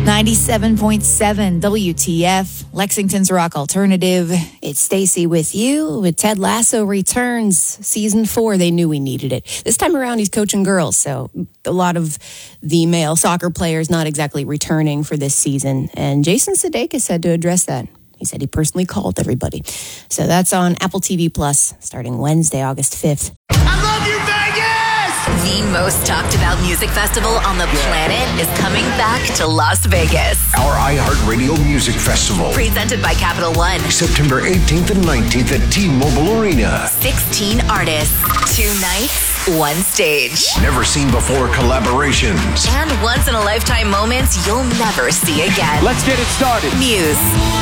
97.7 WTF, Lexington's Rock Alternative. It's Stacy with you. With Ted Lasso returns, season 4, they knew we needed it. This time around, he's coaching girls, so a lot of the male soccer players not exactly returning for this season. And Jason Sudeikis had to address that. He said he personally called everybody. So that's on Apple TV Plus starting Wednesday, August 5th. I love you, Vegas! The most talked about music festival on the planet is coming back to Las Vegas. Our iHeartRadio Music Festival. Presented by Capital One. September 18th and 19th at T-Mobile Arena. 16 artists, 2 nights, 1 stage. Never seen before collaborations. And once-in-a-lifetime moments you'll never see again. Let's get it started. Muse.